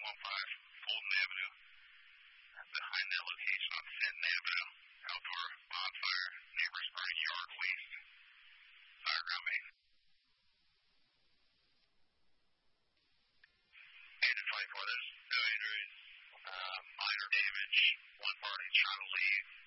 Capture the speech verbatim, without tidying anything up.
one five Fulton Avenue. Behind that location on Fenton Avenue, outdoor bonfire, neighbors burning yard waste, fireground main. eight to twenty-four, there's no injuries, uh, minor damage, one party trying to leave.